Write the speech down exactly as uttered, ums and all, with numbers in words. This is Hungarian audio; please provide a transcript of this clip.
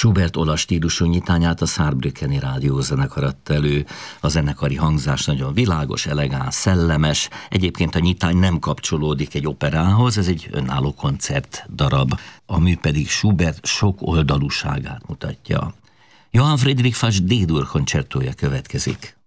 Schubert olasz stílusú nyitányát a Saarbrückeni rádiózenekar adta elő. A zenekari hangzás nagyon világos, elegáns, szellemes. Egyébként a nyitány nem kapcsolódik egy operához, ez egy önálló koncertdarab, ami pedig Schubert sok oldalúságát mutatja. Johann Friedrich Fasch D-dur koncertója következik.